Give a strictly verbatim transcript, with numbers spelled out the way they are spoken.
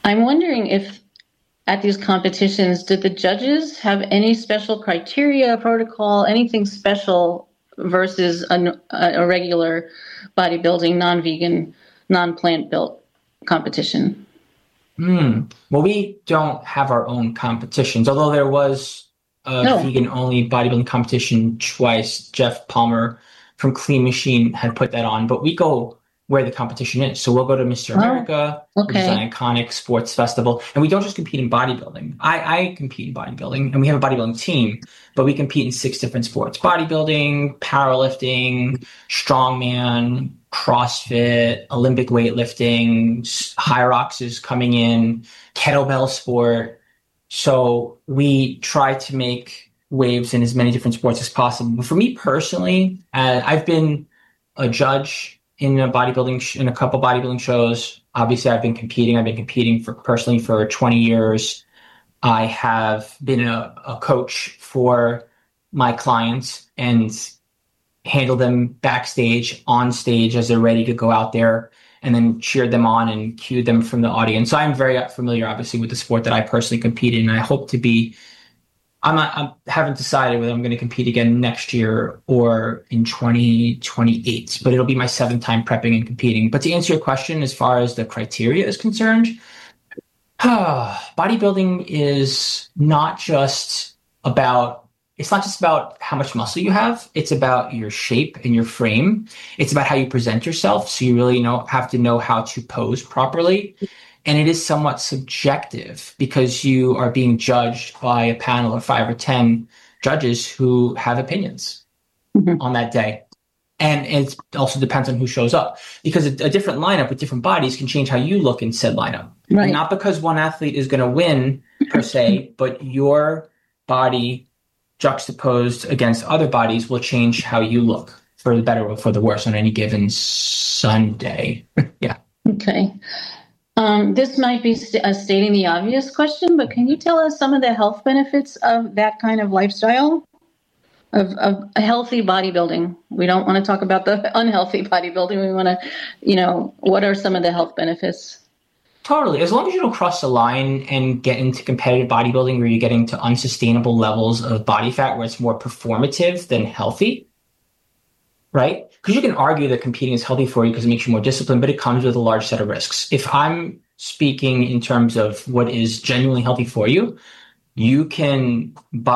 I'm wondering if at these competitions, did the judges have any special criteria, protocol, anything special versus a, a regular bodybuilding, non-vegan, non-plant built competition? Hmm. Well, we don't have our own competitions, although there was a No. vegan only bodybuilding competition twice. Jeff Palmer from Clean Machine had put that on, but we go where the competition is. So we'll go to Mister Oh, America, which is okay. an iconic sports festival, and we don't just compete in bodybuilding. I, I compete in bodybuilding, and we have a bodybuilding team, but we compete in six different sports: bodybuilding, powerlifting, strongman, CrossFit, Olympic weightlifting, Hyrox is coming in, kettlebell sport. So we try to make waves in as many different sports as possible. But for me personally, uh, I've been a judge in a bodybuilding sh- in a couple bodybuilding shows. Obviously, I've been competing. I've been competing for personally for twenty years. I have been a, a coach for my clients and handle them backstage, on stage as they're ready to go out there, and then cheer them on and cue them from the audience. So I'm very familiar, obviously, with the sport that I personally compete in. And I hope to be. I'm not. I haven't decided whether I'm going to compete again next year or in twenty twenty-eight, but it'll be my seventh time prepping and competing. But to answer your question, as far as the criteria is concerned, bodybuilding is not just about it's not just about how much muscle you have. It's about your shape and your frame. It's about how you present yourself. So you really know have to know how to pose properly. And it is somewhat subjective because you are being judged by a panel of five or ten judges who have opinions Mhm. on that day. And it also depends on who shows up because a, a different lineup with different bodies can change how you look in said lineup. And Right. not because one athlete is going to win per se, but your body juxtaposed against other bodies will change how you look for the better or for the worse on any given Sunday. Yeah. Okay. Um, this might be st- a stating the obvious question, but can you tell us some of the health benefits of that kind of lifestyle? Of, of a healthy bodybuilding. We don't want to talk about the unhealthy bodybuilding. We want to, you know, what are some of the health benefits? Totally. As long as you don't cross the line and get into competitive bodybuilding where you're getting to unsustainable levels of body fat where it's more performative than healthy, right? Because you can argue that competing is healthy for you because it makes you more disciplined, but it comes with a large set of risks. If I'm speaking in terms of what is genuinely healthy for you, you can